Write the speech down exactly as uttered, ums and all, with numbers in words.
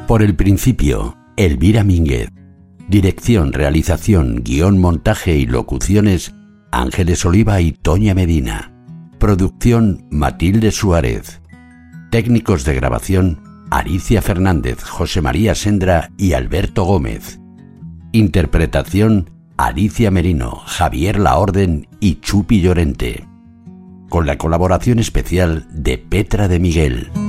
Por el principio, Elvira Mínguez. Dirección, realización, guión, montaje y locuciones, Ángeles Oliva y Toña Medina. Producción, Matilde Suárez. Técnicos de grabación, Alicia Fernández, José María Sendra y Alberto Gómez. Interpretación, Alicia Merino, Javier Laorden y Chupi Llorente. Con la colaboración especial de Petra de Miguel.